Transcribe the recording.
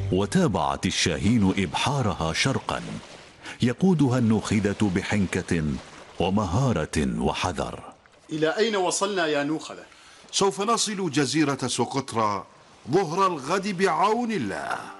وتابعت الشاهين إبحارها شرقا، يقودها النوخدة بحنكة ومهارة وحذر. إلى أين وصلنا يا نوخلة؟ سوف نصل جزيرة سقطرى ظهر الغد بعون الله.